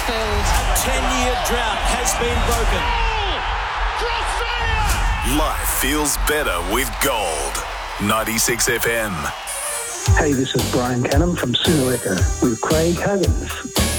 Huddersfield. A 10-year drought has been broken. Life feels better with gold. 96 FM. Hey, this is Brian Canham from Soonaweka with Craig Huggins.